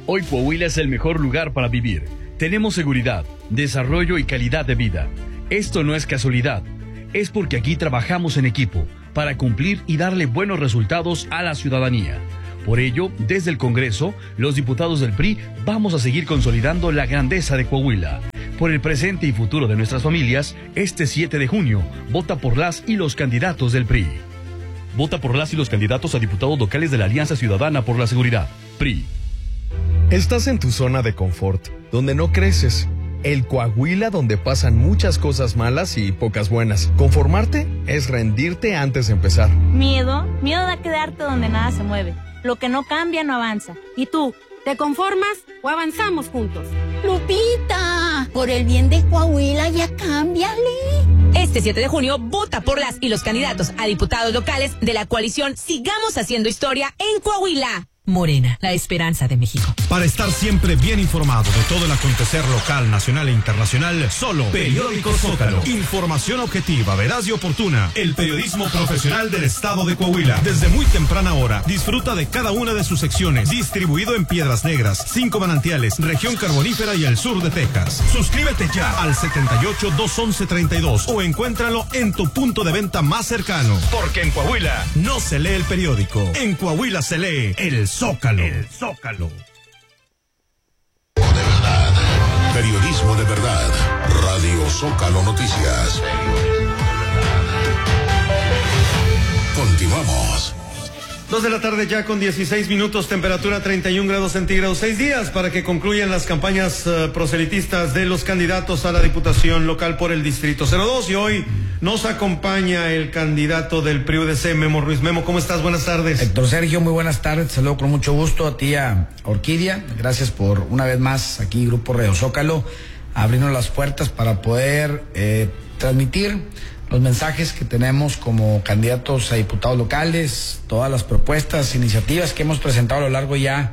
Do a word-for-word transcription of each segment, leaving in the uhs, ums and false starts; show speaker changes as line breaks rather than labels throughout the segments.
Hoy Coahuila es el mejor lugar para vivir. Tenemos seguridad, desarrollo y calidad de vida. Esto no es casualidad. Es porque aquí trabajamos en equipo para cumplir y darle buenos resultados a la ciudadanía. Por ello, desde el Congreso, los diputados del P R I vamos a seguir consolidando la grandeza de Coahuila. Por el presente y futuro de nuestras familias, este siete de junio, vota por las y los candidatos del P R I. Vota por las y los candidatos a diputados locales de la Alianza Ciudadana por la Seguridad, P R I.
Estás en tu zona de confort, donde no creces. El Coahuila donde pasan muchas cosas malas y pocas buenas. Conformarte es rendirte antes de empezar.
Miedo, miedo a quedarte donde nada se mueve. Lo que no cambia no avanza. ¿Y tú, te conformas o avanzamos juntos?
Lupita, por el bien de Coahuila ya cámbiale.
Este siete de junio, vota por las y los candidatos a diputados locales de la coalición Sigamos Haciendo Historia en Coahuila. Morena, la esperanza de México.
Para estar siempre bien informado de todo el acontecer local, nacional e internacional, solo Periódico Zócalo. Información objetiva, veraz y oportuna. El periodismo profesional del estado de Coahuila. Desde muy temprana hora, disfruta de cada una de sus secciones. Distribuido en Piedras Negras, Cinco Manantiales, Región Carbonífera y el sur de Texas. Suscríbete ya al setenta y ocho, doscientos once, treinta y dos o encuéntralo en tu punto de venta más cercano. Porque en Coahuila no se lee el periódico. En Coahuila se lee el Zócalo. El Zócalo.
De verdad. Periodismo de verdad. Radio Zócalo Noticias. Continuamos.
Dos de la tarde ya con dieciséis minutos, temperatura treinta y un grados centígrados, seis días para que concluyan las campañas uh, proselitistas de los candidatos a la Diputación Local por el Distrito cero dos y hoy nos acompaña el candidato del P R I U D C, Memo Ruiz. Memo, ¿cómo estás? Buenas tardes.
Héctor Sergio, muy buenas tardes, saludo con mucho gusto a ti, a Orquídea, gracias por una vez más aquí Grupo Radio Zócalo, abrirnos las puertas para poder eh, transmitir los mensajes que tenemos como candidatos a diputados locales, todas las propuestas, iniciativas que hemos presentado a lo largo ya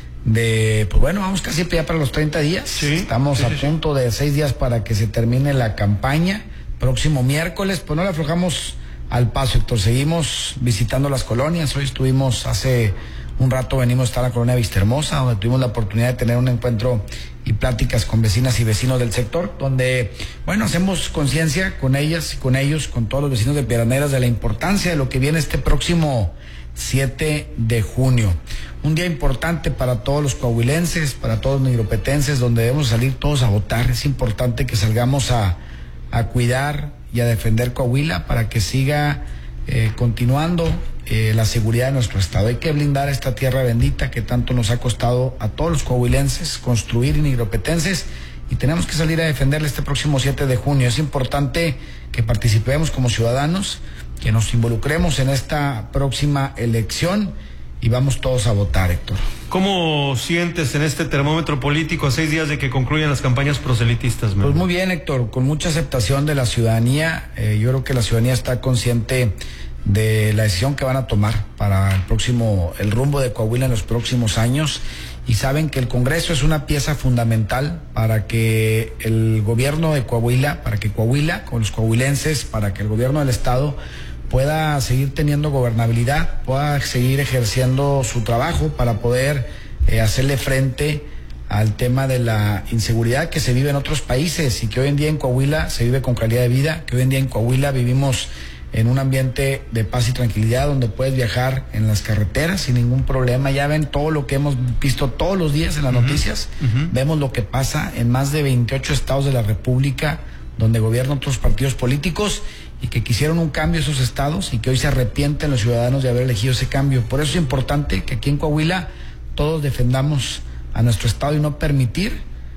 de, pues bueno, vamos casi ya para los treinta días. Sí, Estamos sí, a sí, punto sí. de seis días para que se termine la campaña. Próximo miércoles, pues no le aflojamos al paso, Héctor. Seguimos visitando las colonias. Hoy estuvimos hace un rato, venimos a estar en la colonia Vistahermosa, donde tuvimos la oportunidad de tener un encuentro y pláticas con vecinas y vecinos del sector, donde, bueno, hacemos conciencia con ellas y con ellos, con todos los vecinos de Piedras Negras, de la importancia de lo que viene este próximo siete de junio. Un día importante para todos los coahuilenses, para todos los nigropetenses, donde debemos salir todos a votar. Es importante que salgamos a, a cuidar y a defender Coahuila para que siga eh, continuando Eh, la seguridad de nuestro estado. Hay que blindar esta tierra bendita que tanto nos ha costado a todos los coahuilenses construir, nigropetenses, y tenemos que salir a defenderle este próximo siete de junio. Es importante que participemos como ciudadanos, que nos involucremos en esta próxima elección y vamos todos a votar, Héctor.
¿Cómo sientes en este termómetro político a seis días de que concluyan las campañas proselitistas, Memo?
Pues muy bien, Héctor, con mucha aceptación de la ciudadanía. Eh, yo creo que la ciudadanía está consciente de la decisión que van a tomar para el próximo, el rumbo de Coahuila en los próximos años, y saben que el Congreso es una pieza fundamental para que el gobierno de Coahuila, para que Coahuila, con los coahuilenses, para que el gobierno del estado pueda seguir teniendo gobernabilidad, pueda seguir ejerciendo su trabajo para poder eh, hacerle frente al tema de la inseguridad que se vive en otros países y que hoy en día en Coahuila se vive con calidad de vida, que hoy en día en Coahuila vivimos en un ambiente de paz y tranquilidad, donde puedes viajar en las carreteras sin ningún problema. Ya ven todo lo que hemos visto todos los días en las uh-huh. noticias. Uh-huh. Vemos lo que pasa en más de veintiocho estados de la República, donde gobiernan otros partidos políticos y que quisieron un cambio esos estados y que hoy se arrepienten los ciudadanos de haber elegido ese cambio. Por eso es importante que aquí en Coahuila todos defendamos a nuestro estado y no permitir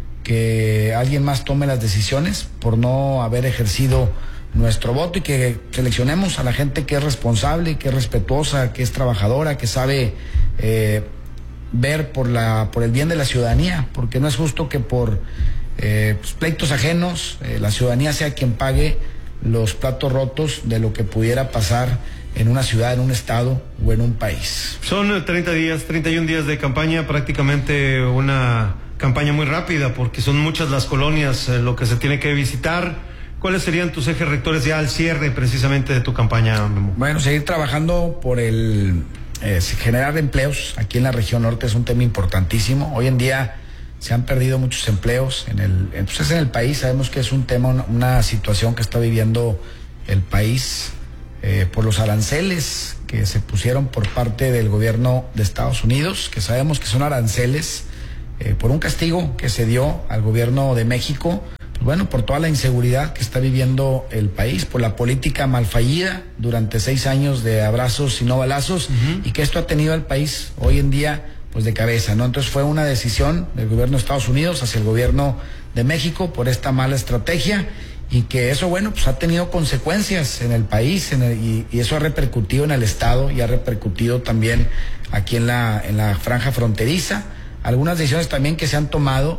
que alguien más tome las decisiones por no haber ejercido nuestro voto, y que seleccionemos a la gente que es responsable, que es respetuosa, que es trabajadora, que sabe eh, ver por la por el bien de la ciudadanía, porque no es justo que por eh, pues, pleitos ajenos eh, la ciudadanía sea quien pague los platos rotos de lo que pudiera pasar en una ciudad, en un estado o en un país.
Son treinta días, treinta y un días de campaña, prácticamente una campaña muy rápida, porque son muchas las colonias eh, lo que se tiene que visitar. ¿Cuáles serían tus ejes rectores ya al cierre precisamente de tu campaña, Memo?
Bueno, seguir trabajando por el eh, generar empleos aquí en la región norte es un tema importantísimo. Hoy en día se han perdido muchos empleos en el, entonces en el país. Sabemos que es un tema, una, una situación que está viviendo el país eh, por los aranceles que se pusieron por parte del gobierno de Estados Unidos, que sabemos que son aranceles eh, por un castigo que se dio al gobierno de México, pues bueno, por toda la inseguridad que está viviendo el país, por la política mal fallida durante seis años de abrazos y no balazos, uh-huh. y que esto ha tenido al país hoy en día pues de cabeza, ¿no? Entonces fue una decisión del gobierno de Estados Unidos hacia el gobierno de México por esta mala estrategia, y que eso, bueno, pues ha tenido consecuencias en el país, en el, y, y eso ha repercutido en el estado y ha repercutido también aquí en la, en la franja fronteriza. Algunas decisiones también que se han tomado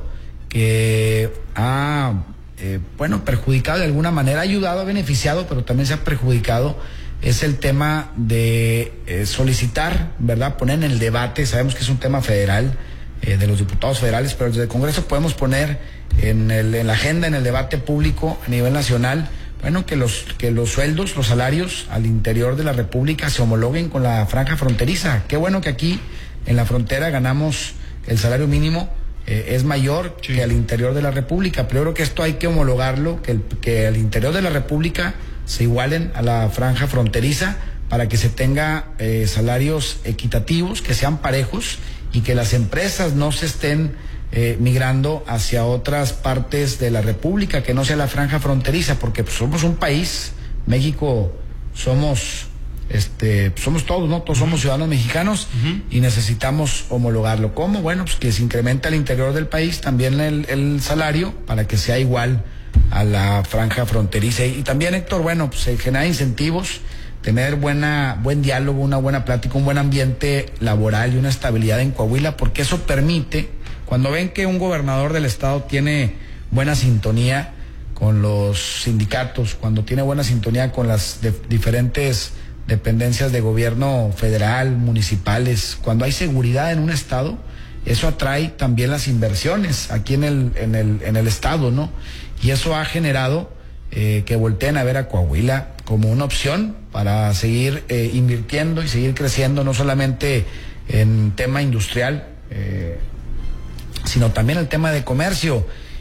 que ha, eh, bueno, perjudicado de alguna manera, ha ayudado, ha beneficiado, pero también se ha perjudicado. Es el tema de eh, solicitar, ¿verdad?, poner en el debate. Sabemos que es un tema federal, eh, de los diputados federales, pero desde el Congreso podemos poner en, el, en la agenda, en el debate público a nivel nacional, bueno, que los, que los sueldos, los salarios al interior de la República se homologuen con la franja fronteriza. Qué bueno que aquí en la frontera ganamos el salario mínimo, eh, es mayor sí. que al interior de la República, pero yo creo que esto hay que homologarlo, que, el, que al interior de la República se igualen a la franja fronteriza para que se tenga eh, salarios equitativos, que sean parejos, y que las empresas no se estén eh, migrando hacia otras partes de la República, que no sea la franja fronteriza, porque pues, somos un país, México somos, este, somos todos, ¿no? Todos somos ciudadanos mexicanos, uh-huh. y necesitamos homologarlo. ¿Cómo? Bueno, pues que se incremente al interior del país también el, el salario para que sea igual a la franja fronteriza. Y también, Héctor, bueno, pues se generan incentivos, tener buena, buen diálogo, una buena plática, un buen ambiente laboral y una estabilidad en Coahuila, porque eso permite, cuando ven que un gobernador del estado tiene buena sintonía con los sindicatos, cuando tiene buena sintonía con las de, diferentes dependencias de gobierno federal, municipales, cuando hay seguridad en un estado, eso atrae también las inversiones aquí en el, en el, en el estado, ¿no? Y eso ha generado eh, que volteen a ver a Coahuila como una opción para seguir eh, invirtiendo y seguir creciendo, no solamente en tema industrial, eh, sino también el tema de comercio,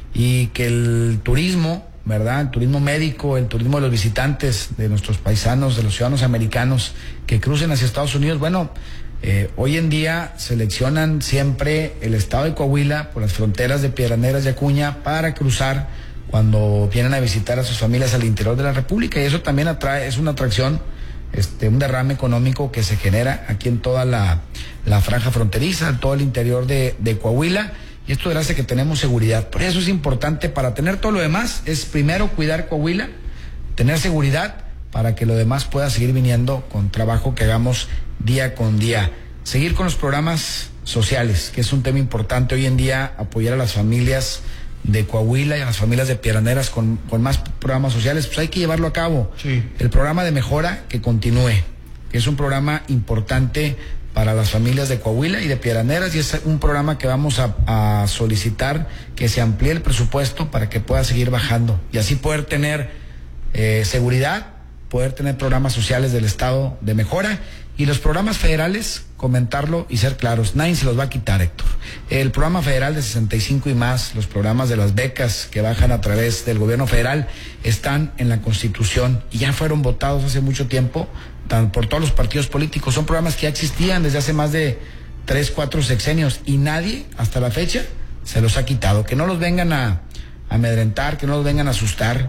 y que el turismo, ¿verdad? El turismo médico, el turismo de los visitantes, de nuestros paisanos, de los ciudadanos americanos que crucen hacia Estados Unidos, bueno, eh, hoy en día seleccionan siempre el estado de Coahuila por las fronteras de Piedras Negras y Acuña para cruzar cuando vienen a visitar a sus familias al interior de la República, y eso también atrae, es una atracción, este, un derrame económico que se genera aquí en toda la, la franja fronteriza, en todo el interior de, de Coahuila, y esto hace que tenemos seguridad. Por eso es importante, para tener todo lo demás, es primero cuidar Coahuila, tener seguridad, para que lo demás pueda seguir viniendo con trabajo que hagamos día con día. Seguir con los programas sociales, que es un tema importante hoy en día, apoyar a las familias de Coahuila y a las familias de Piedras Negras con, con más programas sociales, pues hay que llevarlo a cabo. Sí. El programa de mejora que continúe, que es un programa importante para las familias de Coahuila y de Piedras Negras, y es un programa que vamos a, a solicitar que se amplíe el presupuesto para que pueda seguir bajando y así poder tener eh, seguridad, poder tener programas sociales del estado de mejora, y los programas federales, comentarlo y ser claros, nadie se los va a quitar, Héctor. El programa federal de sesenta y cinco y más, los programas de las becas que bajan a través del gobierno federal, están en la Constitución y ya fueron votados hace mucho tiempo por todos los partidos políticos. Son programas que ya existían desde hace más de tres, cuatro sexenios, y nadie hasta la fecha se los ha quitado. Que no los vengan a, a amedrentar, que no los vengan a asustar,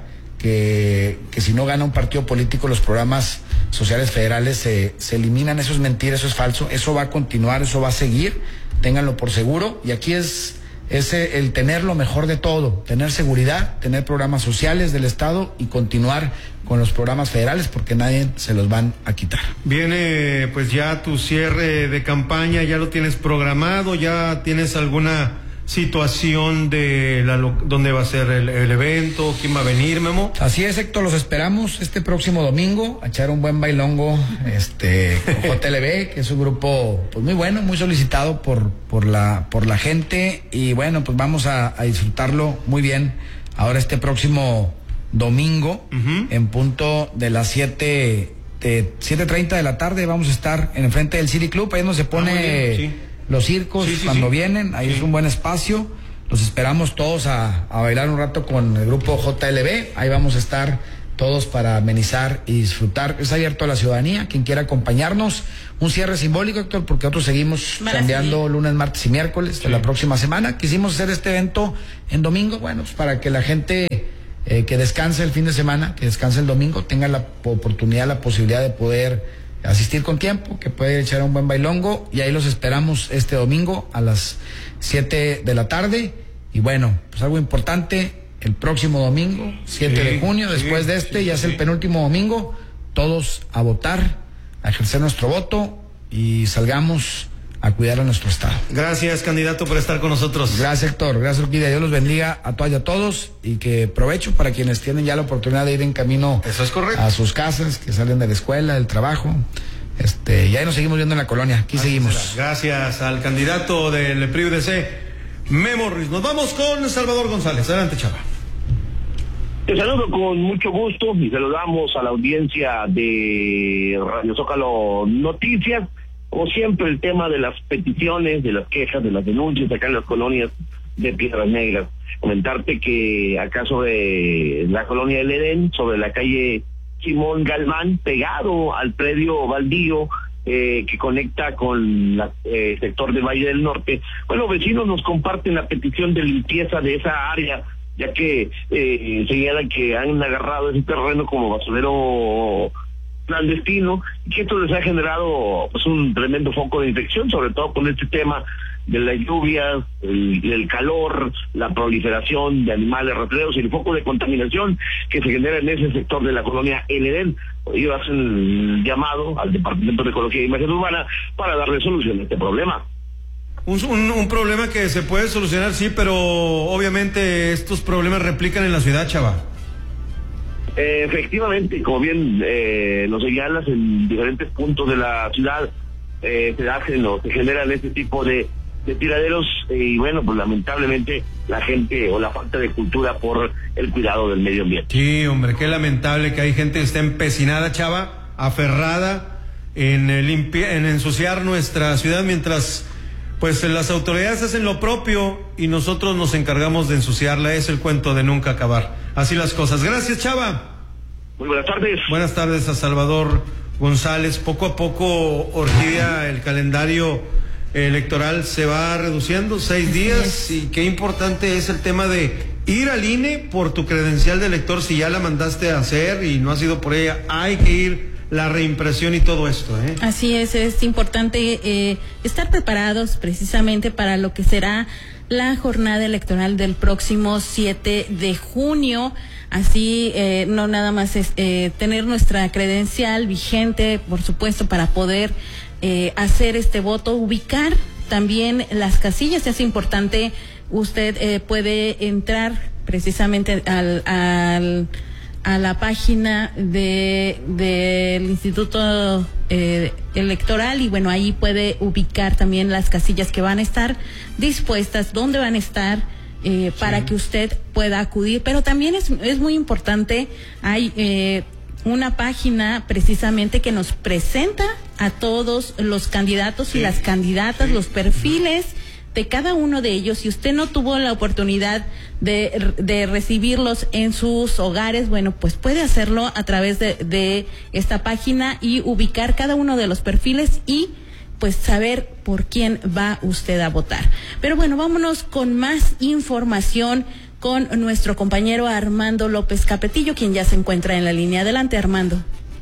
que, que si no gana un partido político los programas sociales federales se, se eliminan. Eso es mentira, eso es falso, eso va a continuar, eso va a seguir, ténganlo por seguro. Y aquí es, es el tener lo mejor de todo, tener seguridad, tener programas sociales del estado y continuar con los programas federales, porque nadie se los van a quitar.
Viene pues ya tu cierre de campaña, ya lo tienes programado, ya tienes alguna situación de la dónde va a ser el, el evento, quién va a venir, Memo.
Así es, Héctor, los esperamos este próximo domingo a echar un buen bailongo este con J L B, que es un grupo pues muy bueno, muy solicitado por por la por la gente, y bueno, pues vamos a, a disfrutarlo muy bien ahora este próximo domingo, uh-huh. en punto de las siete de siete treinta de la tarde vamos a estar en el frente del City Club, ahí donde se pone ah, sí. los circos sí, sí, cuando sí. vienen, ahí sí. es un buen espacio, los esperamos todos a, a bailar un rato con el grupo J L B, ahí vamos a estar todos para amenizar y disfrutar, es abierto a la ciudadanía, quien quiera acompañarnos, un cierre simbólico, Héctor, porque nosotros seguimos cambiando lunes, martes y miércoles sí. de la próxima semana, quisimos hacer este evento en domingo, bueno, pues para que la gente eh, que descanse el fin de semana, que descanse el domingo, tenga la oportunidad, la posibilidad de poder asistir con tiempo, que puede echar un buen bailongo, y ahí los esperamos este domingo a las siete de la tarde, y bueno, pues algo importante, el próximo domingo, siete sí, de junio, después sí, de este, sí, ya es el sí. penúltimo domingo, todos a votar, a ejercer nuestro voto y salgamos a cuidar a nuestro estado.
Gracias, candidato, por estar con nosotros.
Gracias, Héctor, gracias, Urquida, Dios los bendiga a todas y a todos, y que provecho para quienes tienen ya la oportunidad de ir en camino
Eso es correcto.
a sus casas, que salen de la escuela, del trabajo, este, y ahí nos seguimos viendo en la colonia, aquí Así seguimos.
Será. Gracias al candidato del P R I U D C, Memo Ruiz. Nos vamos con Salvador González. Adelante, Chava.
Te saludo con mucho gusto y saludamos a la audiencia de Radio Zócalo Noticias. Como siempre, el tema de las peticiones, de las quejas, de las denuncias acá en las colonias de Piedras Negras. Comentarte que acá sobre la colonia del Edén, sobre la calle Simón Galván, pegado al predio baldío, Eh, que conecta con el eh, sector del Valle del Norte. Bueno, vecinos nos comparten la petición de limpieza de esa área, ya que eh, señalan que han agarrado ese terreno como basurero clandestino, y que esto les ha generado pues un tremendo foco de infección, sobre todo con este tema de las lluvias, el, el calor, la proliferación de animales rastreros y el foco de contaminación que se genera en ese sector de la colonia El Edén. Ellos hacen el llamado al Departamento de Ecología e Imagen Urbana para darle solución a este problema.
Un, un, un problema que se puede solucionar, sí, pero obviamente estos problemas replican en la ciudad, Chava.
Eh, efectivamente, como bien eh, lo señalas, en diferentes puntos de la ciudad eh, se hacen o se generan este tipo de de tiraderos eh, y bueno, pues lamentablemente la gente o la falta de cultura por el cuidado del medio ambiente.
Sí, hombre, qué lamentable que hay gente que está empecinada, Chava, aferrada en, limpi- en ensuciar nuestra ciudad, mientras pues las autoridades hacen lo propio y nosotros nos encargamos de ensuciarla. Es el cuento de nunca acabar. Así las cosas. Gracias, Chava.
Muy buenas tardes.
Buenas tardes a Salvador González. Poco a poco, Orquídea, el calendario electoral se va reduciendo, seis días, y qué importante es el tema de ir al I N E por tu credencial de elector. Si ya la mandaste a hacer y no has ido por ella, hay que ir, la reimpresión y todo esto, ¿eh?
Así es, es importante eh, estar preparados precisamente para lo que será la jornada electoral del próximo siete de junio. Así, eh, no nada más es eh, tener nuestra credencial vigente, por supuesto, para poder eh, hacer este voto, ubicar también las casillas. Es importante, usted eh, puede entrar precisamente al, al a la página de del Instituto eh, Electoral, y bueno, ahí puede ubicar también las casillas que van a estar dispuestas, dónde van a estar, eh, sí. para que usted pueda acudir. Pero también es, es muy importante, hay eh, una página precisamente que nos presenta a todos los candidatos sí. y las candidatas, sí. los perfiles de cada uno de ellos. Si usted no tuvo la oportunidad de, de recibirlos en sus hogares, bueno, pues puede hacerlo a través de, de esta página y ubicar cada uno de los perfiles y pues saber por quién va usted a votar. Pero bueno, vámonos con más información con nuestro compañero Armando López Capetillo, quien ya se encuentra en la línea. Adelante, Armando.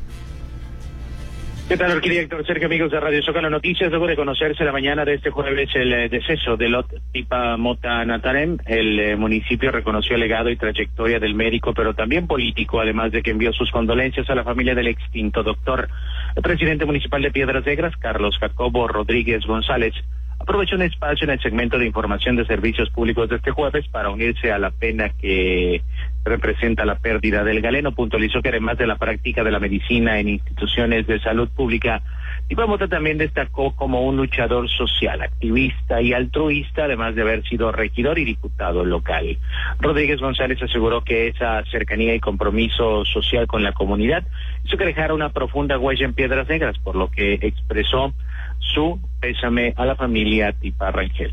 ¿Qué tal, arquitecto Sergio, amigos de Radio Zócalo Noticias? Luego de conocerse la mañana de este jueves el eh, deceso de Lot Tipa Mota Natarem, el eh, municipio reconoció el legado y trayectoria del médico, pero también político, además de que envió sus condolencias a la familia del extinto doctor. El presidente municipal de Piedras Negras, Carlos Jacobo Rodríguez González, aprovechó un espacio en el segmento de información de servicios públicos de este jueves para unirse a la pena que representa la pérdida del galeno. Puntualizó que además de la práctica de la medicina en instituciones de salud pública, Tipa Mota también destacó como un luchador social, activista y altruista, además de haber sido regidor y diputado local. Rodríguez González aseguró que esa cercanía y compromiso social con la comunidad hizo que dejara una profunda huella en Piedras Negras, por lo que expresó su pésame a la familia Tipa Rangel.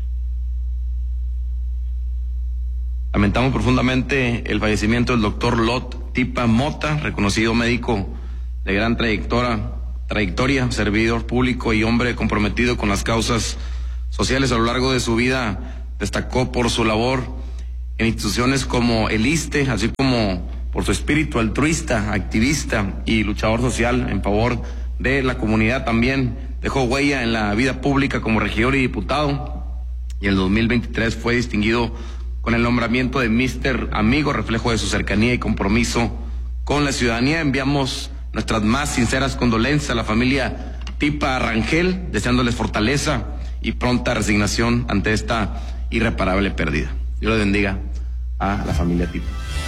Lamentamos profundamente el fallecimiento del doctor Lot Tipa Mota, reconocido médico de gran trayectoria, trayectoria, servidor público y hombre comprometido con las causas sociales. A lo largo de su vida destacó por su labor en instituciones como el ISSSTE, así como por su espíritu altruista, activista y luchador social en favor de la comunidad. También dejó huella en la vida pública como regidor y diputado, y en el dos mil veintitrés fue distinguido con el nombramiento de míster Amigo, reflejo de su cercanía y compromiso con la ciudadanía. Enviamos nuestras más sinceras condolencias a la familia Tipa Rangel, deseándoles fortaleza y pronta resignación ante esta irreparable pérdida. Dios les bendiga a la familia Tipa.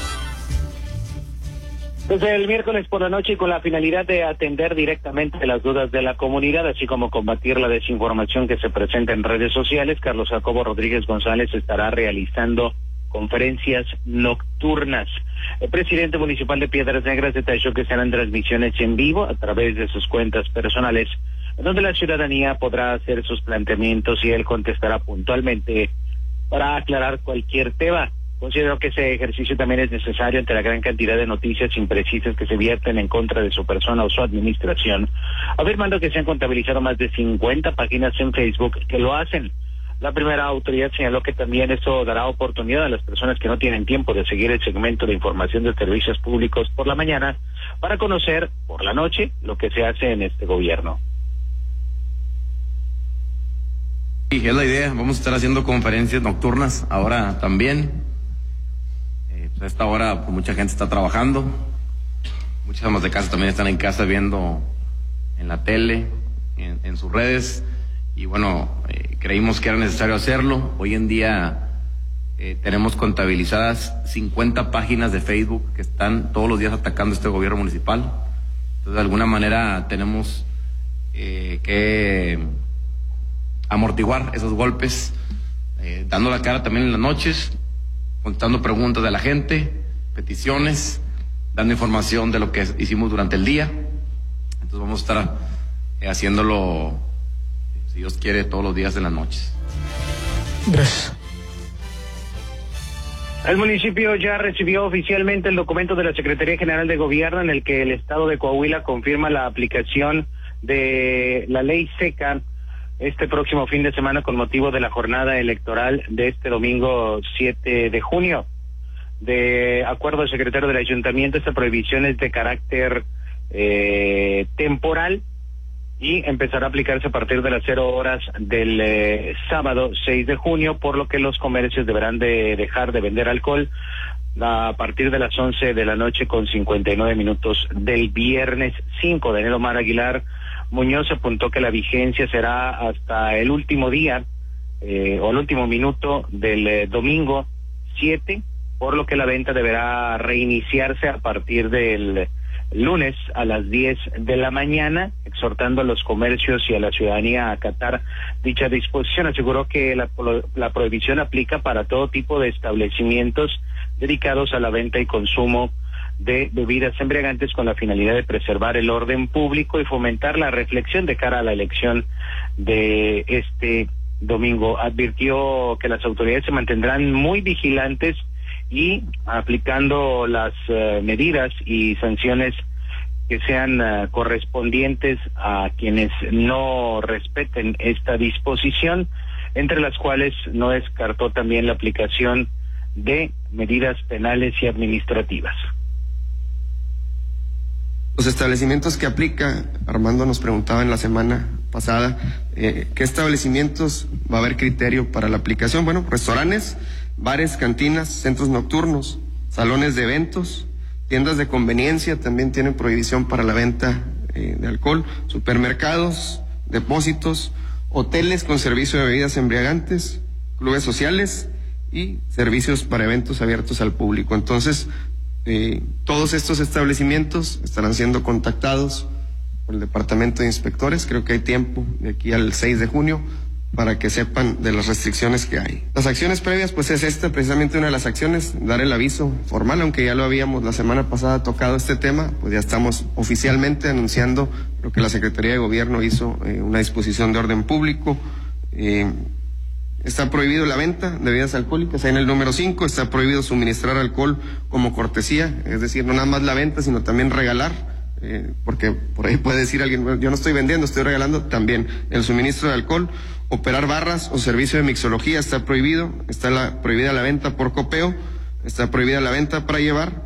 Desde el miércoles por la noche, y con la finalidad de atender directamente las dudas de la comunidad, así como combatir la desinformación que se presenta en redes sociales, Carlos Jacobo Rodríguez González estará realizando conferencias nocturnas. El presidente municipal de Piedras Negras detalló que serán transmisiones en vivo a través de sus cuentas personales, donde la ciudadanía podrá hacer sus planteamientos y él contestará puntualmente para aclarar cualquier tema. Considero que ese ejercicio también es necesario ante la gran cantidad de noticias imprecisas que se vierten en contra de su persona o su administración, afirmando que se han contabilizado más de cincuenta páginas en Facebook que lo hacen. La primera autoridad señaló que también esto dará oportunidad a las personas que no tienen tiempo de seguir el segmento de información de servicios públicos por la mañana para conocer por la noche lo que se hace en este gobierno.
Y es la idea, vamos a estar haciendo conferencias nocturnas ahora también. A esta hora pues, mucha gente está trabajando, muchas amas de casa también están en casa viendo en la tele, en, en sus redes, y bueno, eh, creímos que era necesario hacerlo. Hoy en día eh, tenemos contabilizadas cincuenta páginas de Facebook que están todos los días atacando este gobierno municipal. Entonces de alguna manera tenemos eh, que amortiguar esos golpes, eh, dando la cara también en las noches, contestando preguntas de la gente, peticiones, dando información de lo que hicimos durante el día. Entonces vamos a estar eh, haciéndolo, si Dios quiere, todos los días de las noches.
Gracias. El municipio ya recibió oficialmente el documento de la Secretaría General de Gobierno en el que el Estado de Coahuila confirma la aplicación de la ley seca este próximo fin de semana con motivo de la jornada electoral de este domingo siete de junio. De acuerdo al secretario del ayuntamiento, esta prohibición es de carácter eh, temporal y empezará a aplicarse a partir de las cero horas del eh, sábado seis de junio, por lo que los comercios deberán de dejar de vender alcohol a partir de las once de la noche con cincuenta y nueve minutos del viernes cinco. Daniel Omar Aguilar Muñoz apuntó que la vigencia será hasta el último día eh, o el último minuto del eh, domingo siete, por lo que la venta deberá reiniciarse a partir del lunes a las diez de la mañana, exhortando a los comercios y a la ciudadanía a acatar dicha disposición. Aseguró que la, la prohibición aplica para todo tipo de establecimientos dedicados a la venta y consumo de bebidas embriagantes con la finalidad de preservar el orden público y fomentar la reflexión de cara a la elección de este domingo. Advirtió que las autoridades se mantendrán muy vigilantes y aplicando las uh, medidas y sanciones que sean uh, correspondientes a quienes no respeten esta disposición, entre las cuales no descartó también la aplicación de medidas penales y administrativas.
Los establecimientos que aplica, Armando nos preguntaba en la semana pasada, eh, ¿qué establecimientos va a haber criterio para la aplicación? Bueno, restaurantes, bares, cantinas, centros nocturnos, salones de eventos, tiendas de conveniencia también tienen prohibición para la venta eh, de alcohol, supermercados, depósitos, hoteles con servicio de bebidas embriagantes, clubes sociales y servicios para eventos abiertos al público. Entonces, Eh, todos estos establecimientos estarán siendo contactados por el Departamento de Inspectores. Creo que hay tiempo de aquí al seis de junio para que sepan de las restricciones que hay. Las acciones previas, pues es esta precisamente una de las acciones, dar el aviso formal, aunque ya lo habíamos la semana pasada tocado este tema, pues ya estamos oficialmente anunciando lo que la Secretaría de Gobierno hizo, eh, una disposición de orden público. Eh, está prohibido la venta de bebidas alcohólicas, ahí en el número cinco, está prohibido suministrar alcohol como cortesía, es decir, no nada más la venta, sino también regalar. Eh, porque por ahí puede decir alguien, yo no estoy vendiendo, estoy regalando. También el suministro de alcohol, operar barras o servicio de mixología está prohibido, está la, prohibida la venta por copeo, está prohibida la venta para llevar,